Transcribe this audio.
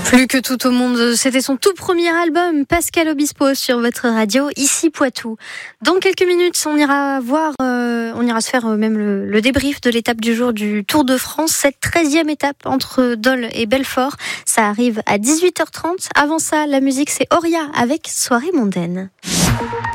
Plus que tout au monde, c'était son tout premier album, Pascal Obispo, sur votre radio, ici Poitou. Dans quelques minutes, on ira se faire même le débrief de l'étape du jour du Tour de France, cette 13e étape entre Dole et Belfort. Ça arrive à 18h30. Avant ça, la musique, c'est Oria avec Soirée mondaine.